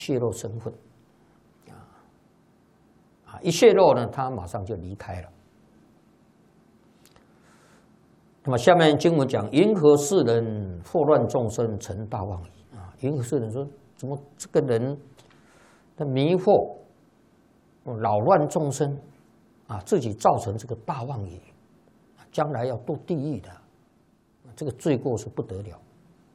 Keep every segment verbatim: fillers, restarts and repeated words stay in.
泄露身份，啊啊，一泄露呢，他马上就离开了。那么下面经文讲：云何世人祸乱众生，成大妄语啊？云何世人说，怎么这个人的迷惑、扰乱众生啊，自己造成这个大妄语，将来要堕地狱的，这个罪过是不得了。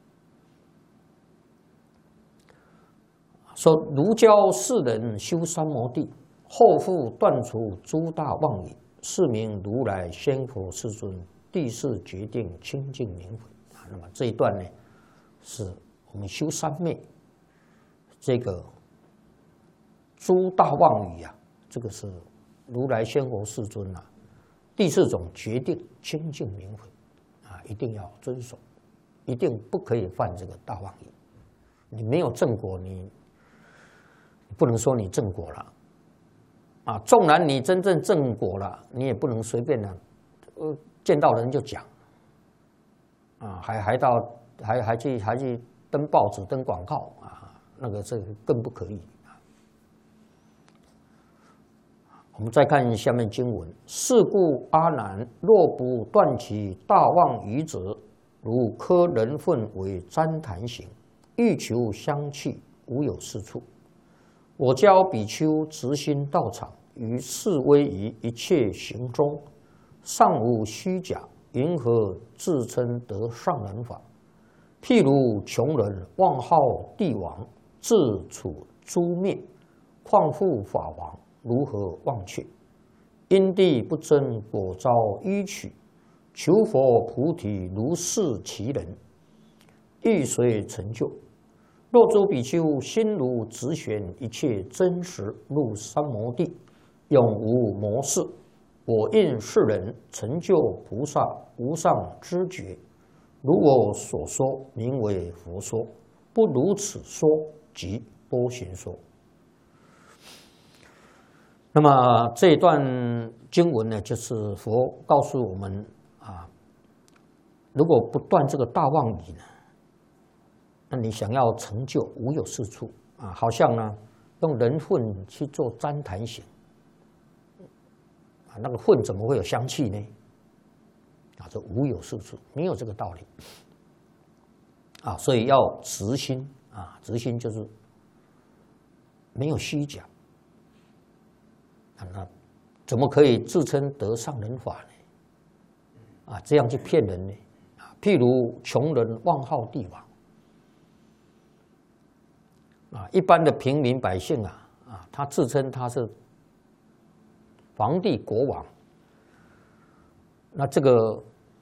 说如教世人修三摩地，后复断除诸大妄语，是名如来仙佛世尊。地势决定清净明慧啊，那么这一段呢，是我们修三昧，这个诸大妄语啊，这个是如来仙佛世尊啊，第四种决定清净明慧啊，一定要遵守，一定不可以犯这个大妄语。你没有正果，你不能说你正果了啊，纵然你真正正果了，你也不能随便的呃。见到人就讲，啊，还还到还还去还去登报纸登广告啊，那个这个更不可以啊。我们再看下面经文：是故阿难，若不断其大妄语者，如磕人粪为旃檀形，欲求香气，无有是处。我教比丘直心道场，于示威仪一切行中。尚无虚假，云何自称得上人法？譬如穷人妄号帝王，自处诸灭，况复法王，如何忘却？因地不真，果遭迂曲。求佛菩提，如是其人，欲随成就。若诸比丘心如直弦，一切真实入三摩地，永无魔事。我应世人成就菩萨无上知觉，如我所说，名为佛说；不如此说，即波形说。那么这一段经文呢，就是佛告诉我们啊，如果不断这个大妄语呢，那你想要成就无有是处啊，好像呢用人粪去做旃檀形。那个粪怎么会有香气呢？啊，这无有是处，没有这个道理啊，所以要直心啊，直心就是没有虚假啊，那怎么可以自称得上人法呢？啊，这样去骗人呢？啊，譬如穷人妄号帝王啊，一般的平民百姓啊，啊，他自称他是皇帝国王，那这个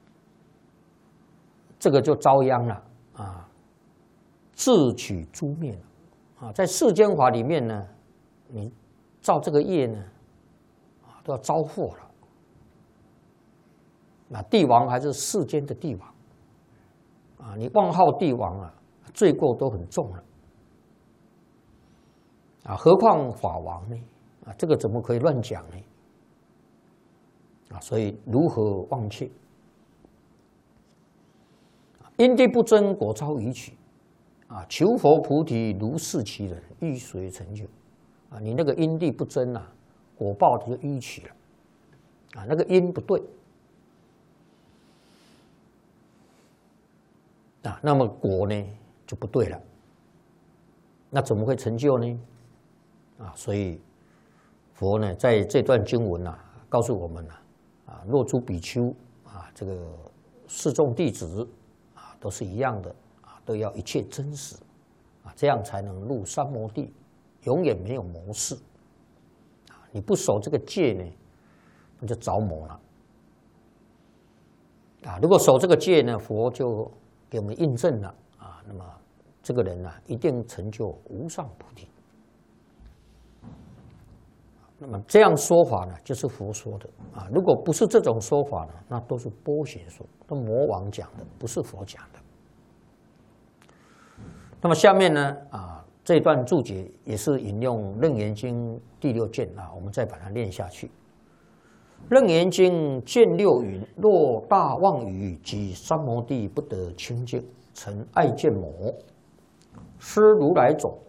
这个就遭殃了啊！自取诛灭了啊！在世间法里面呢，你造这个业呢，啊，都要遭祸了。那帝王还是世间的帝王啊，你妄号帝王啊，罪过都很重了啊！何况法王呢？啊，这个怎么可以乱讲呢？啊，所以如何忘却？因地不真，果遭迂曲。啊，求佛菩提，如是其人，欲随成就。啊，你那个因地不真啊，果报就迂曲了。啊，那个因不对。啊，那么果呢就不对了。那怎么会成就呢？啊，所以佛呢在这段经文啊，告诉我们啊。啊，若诸比丘啊，这个示众弟子啊，都是一样的啊，都要一切真实啊，这样才能入三摩地，永远没有魔事啊。你不守这个戒呢，那就着魔了啊。如果守这个戒呢，佛就给我们印证了啊，那么这个人呢、啊，一定成就无上菩提。那么这样说法呢，就是佛说的啊。如果不是这种说法呢，那都是波形说，都魔王讲的，不是佛讲的。那么下面呢，啊，这段注解也是引用《楞严经》第六卷啊，我们再把它念下去。《楞严经》卷六云：若大妄语及三摩地不得清净，成爱见魔，施如来种。